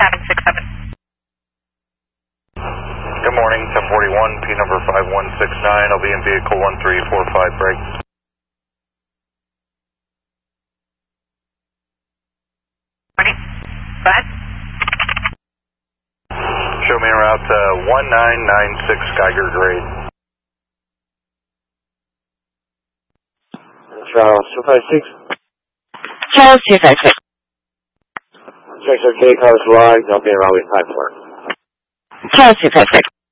767. Good morning, 1041, P number 5169. I'll be in vehicle 1345 break. Morning. Go ahead. Show me route 1996 Geiger grade. Charles 256. Charles 256. Check okay, cars live, I'll be around with 54. Charles 256.